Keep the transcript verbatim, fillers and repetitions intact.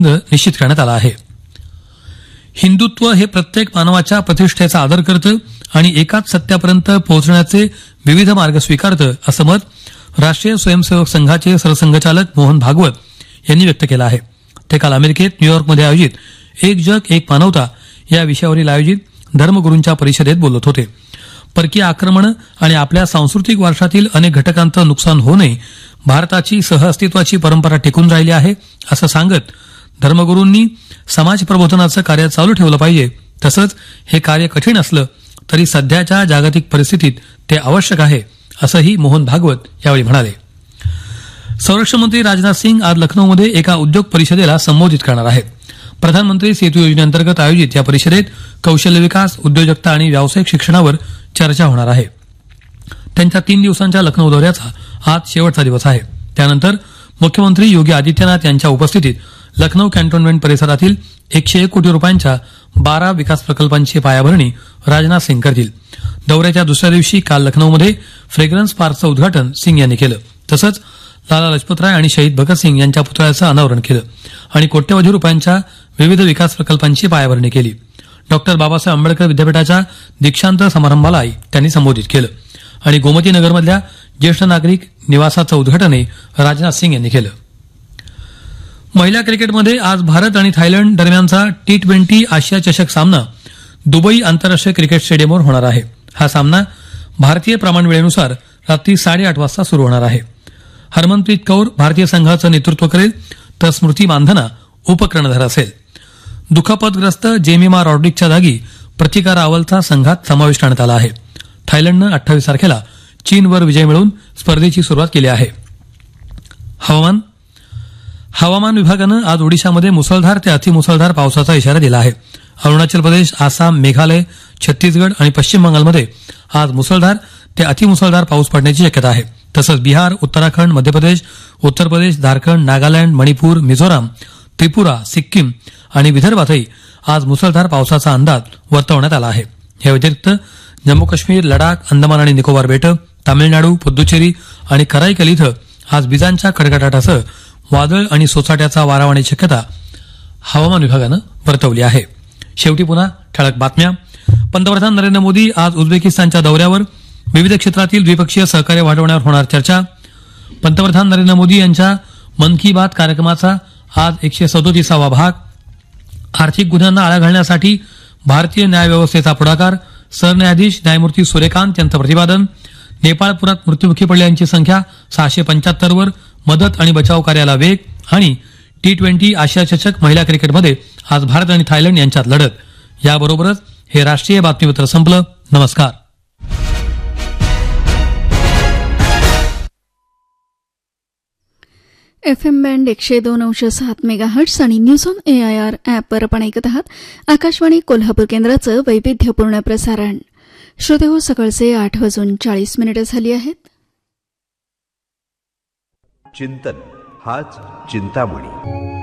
निश्चित करण्यात आला आहे. हिंदुत्व हे प्रत्येक मानवाच्या प्रतिष्ठेचा आदर करतं आणि एकाच सत्यापर्यंत पोहोचण्याचे विविध मार्ग स्वीकारतं, असं मत राष्ट्रीय स्वयंसेवक संघाचे सरसंघचालक मोहन भागवत यांनी व्यक्त केलं आहे. ते काल अमेरिकेत न्यूयॉर्कमध्ये आयोजित एक जग एक मानवता या विषयावरील आयोजित धर्मगुरूंच्या परिषदेत बोलत होते. परकीय आक्रमण आणि आपल्या सांस्कृतिक वारशातील अनेक घटकांचं नुकसान होऊ नये, भारताची सहअस्तित्वाची परंपरा टिकून राहिली आहे असं सांगत धर्मगुरूंनी समाज प्रबोधनाचं कार्य चालू ठेवलं पाहिजे. तसंच हे कार्य कठीण असलं तरी सध्याच्या जागतिक परिस्थितीत ते आवश्यक आहे असंही मोहन भागवत यावेळी म्हणाले. संरक्षण मंत्री राजनाथ सिंग आज लखनौमध्ये एका उद्योग परिषदेला संबोधित करणार आहेत. प्रधानमंत्री सेतू योजनेअंतर्गत आयोजित या परिषदेत कौशल्य विकास, उद्योजकता आणि व्यावसायिक शिक्षणावर चर्चा होणार आहे. त्यांच्या तीन दिवसांच्या लखनौ दौऱ्याचा आज शेवटचा दिवस आहे. त्यानंतर मुख्यमंत्री योगी आदित्यनाथ यांच्या उपस्थितीत लखनौ कॅन्टोन्मेंट परिसरातील एकशे एक कोटी रुपयांच्या बारा विकास प्रकल्पांची पायाभरणी राजनाथ सिंग करतील. दौऱ्याच्या दुसऱ्या दिवशी काल लखनौमध्ये फ्रेग्रन्स पार्कचं उद्घाटन सिंग यांनी केलं. तसंच लाला लजपतराय आणि शहीद भगतसिंग यांच्या पुतळ्याचं अनावरण केलं आणि कोट्यवधी रुपयांच्या विविध विकास प्रकल्पांची पायाभरणी केली. डॉक्टर बाबासाहेब आंबेडकर विद्यापीठाच्या दीक्षांत समारंभालाही त्यांनी संबोधित केलं आणि गोमती नगरमधल्या ज्येष्ठ नागरिक निवासाचं उद्घाटनही राजनाथ सिंग यांनी केलं. महिला क्रिकेटमध्ये आज भारत आणि थायलंड दरम्यानचा टी ट्वेंटी आशिया चषक सामना दुबई आंतरराष्ट्रीय क्रिकेट स्टेडियमवर होणार आहे. हा सामना भारतीय प्रमाण वेळेनुसार रात्री साडेआठ वाजता सुरू होणार आहे. हरमनप्रीत कौर भारतीय संघाचं नेतृत्व करेल तर स्मृती मानधना उपकर्णधार असेल. दुखापतग्रस्त जेमिमा रॉड्रिकच्या जागी प्रतिकार रावलचा संघात समावेश करण्यात आला आहे. थायलंडनं अठ्ठावीस तारखेला चीनवर विजय मिळवून स्पर्धेची सुरुवात केली आहे. हवामान हवामान विभागानं आज ओडिशामध्ये मुसळधार ते अतिमुसळधार पावसाचा इशारा दिला आहे. अरुणाचल प्रदेश, आसाम, मेघालय, छत्तीसगड आणि पश्चिम बंगालमध्ये आज मुसळधार ते अतिमुसळधार पाऊस पडण्याची शक्यता आहे. तसंच बिहार, उत्तराखंड, मध्य प्रदेश, उत्तर प्रदेश, झारखंड, नागालँड, मणिपूर, मिझोराम, त्रिपुरा, सिक्कीम आणि विदर्भातही आज मुसळधार पावसाचा अंदाज वर्तवण्यात आला आहे. या व्यतिरिक्त जम्मू काश्मीर, लडाख, अंदमान आणि निकोबार बेटं, तामिळनाडू, पुद्दुचेरी आणि कराईकल इथं आज विजांच्या कडकडाटासह वादळ आणि सोसाट्याचा वारा वाहण्याची शक्यता हवामान विभागानं वर्तवली आहे. शेवटी पुन्हा ठळक बातम्या. पंतप्रधान नरेंद्र मोदी आज उझबेकिस्तानच्या दौऱ्यावर. विविध क्षेत्रातील द्विपक्षीय सहकार्य वाढवण्यावर होणार चर्चा. पंतप्रधान नरेंद्र मोदी यांच्या मन की बात कार्यक्रमाचा आज एकशे सदोतीसावा भाग. आर्थिक गुन्ह्यांना आळा घालण्यासाठी भारतीय न्याय व्यवस्थेचा पुढाकार. सरन्यायाधीश न्यायमूर्ती सूर्यकांत यांचं प्रतिपादन. नेपाळपुरात मृत्युमुखी पडलेल्यांची संख्या सहाशे पंच्याहत्तर वर. मदत आणि बचाव कार्याला वेग. आणि टी ट्वेंटी आशिया चषक महिला क्रिकेटमध्ये आज भारत आणि थायलंड यांच्यात लढत. याबरोबरच हे राष्ट्रीय बातमीपत्र संपलं. नमस्कार. एफ एम बँड एकशे दोन अंश सात मेगा हर्ट्स आणि news on A I R ॲपवर आपण ऐकत आहात आकाशवाणी कोल्हापूर केंद्राचं वैविध्यपूर्ण प्रसारण. श्रोते हो, सकाळचे आठ वाजून चाळीस मिनिटं झाली आहेत. चिंतन हाच चिंतामणी.